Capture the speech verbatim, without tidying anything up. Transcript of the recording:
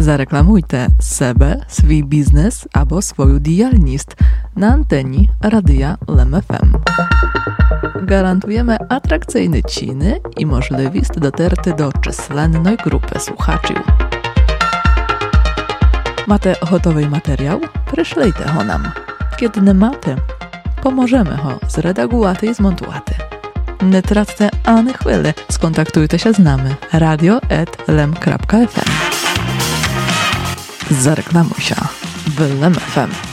Zareklamujte sebe, svій бізнес або свою діяльність na anteni Radia Lem F M. Garantujemy atrakcyjne ciny i możliwość dotarty do численної групи słuchaczy. Macie gotowy materiał? Przyszlijcie go nam. Kiedy nie macie, pomożemy go zredagować i zmontować. Nie traccie ani chwili, skontaktujcie się z nami radio at lem kropka f m. Zareklamuj się w Lem F M.